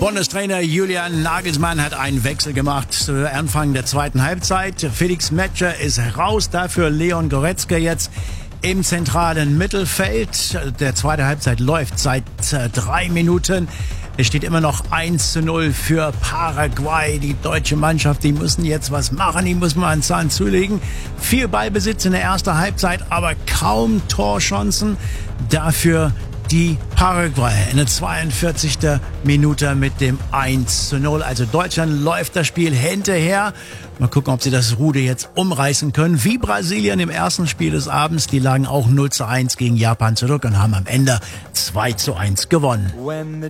Bundestrainer Julian Nagelsmann hat einen Wechsel gemacht zu Anfang der zweiten Halbzeit. Felix Metscher ist raus, dafür Leon Goretzka jetzt im zentralen Mittelfeld. Der zweite Halbzeit läuft seit 3 Minuten. Es steht immer noch 1:0 für Paraguay. Die deutsche Mannschaft, die müssen jetzt was machen, die muss man einen Zahn zulegen. Viel Ballbesitz in der ersten Halbzeit, aber kaum Torchancen. Dafür die Paraguay in der 42. Minute mit dem 1:0. Also Deutschland läuft das Spiel hinterher. Mal gucken, ob sie das Ruder jetzt umreißen können. Wie Brasilien im ersten Spiel des Abends. Die lagen auch 0:1 gegen Japan zurück und haben am Ende 2:1 gewonnen.